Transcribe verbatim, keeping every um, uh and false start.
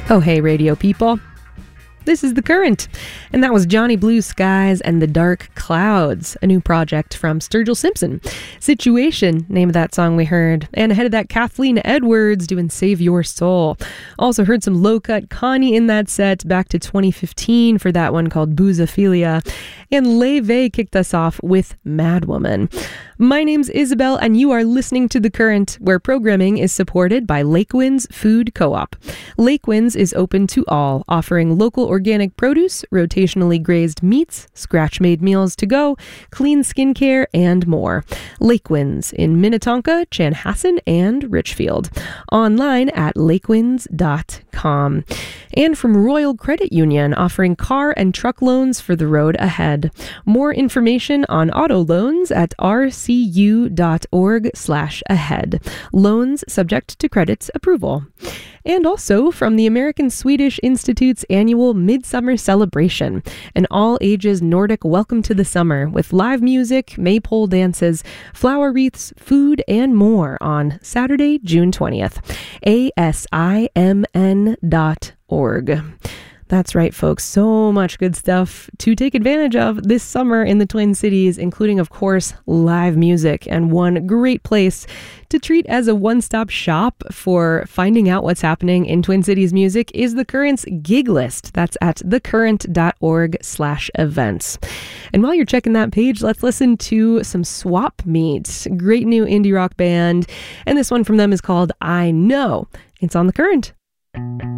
Oh, hey, radio people. This is The Current, and that was Johnny Blue Skies and the Dark Clouds, a new project from Sturgill Simpson. Situation, name of that song we heard, and ahead of that, Kathleen Edwards doing Save Your Soul. Also heard some low-cut Connie in that set back to twenty fifteen for that one called Boozophilia, and Leve kicked us off with Madwoman. My name's Isabel, and you are listening to The Current, where programming is supported by Lakewinds Food Co-op. Lakewinds is open to all, offering local organic produce, rotationally grazed meats, scratch-made meals to go, clean skincare, and more. Lakewinds in Minnetonka, Chanhassen, and Richfield. Online at lakewinds dot com. And from Royal Credit Union, offering car and truck loans for the road ahead. More information on auto loans at rcu dot org slash ahead. Loans subject to credit approval. And also from the American Swedish Institute's annual Midsummer Celebration, an all-ages Nordic welcome to the summer with live music, maypole dances, flower wreaths, food, and more on Saturday, June twentieth. A S I M N dot org. That's right, folks. So much good stuff to take advantage of this summer in the Twin Cities, including, of course, live music. And one great place to treat as a one-stop shop for finding out what's happening in Twin Cities music is The Current's gig list. That's at thecurrent dot org slash events. And while you're checking that page, let's listen to some Swap Meet. Great new indie rock band. And this one from them is called I Know. It's on The Current.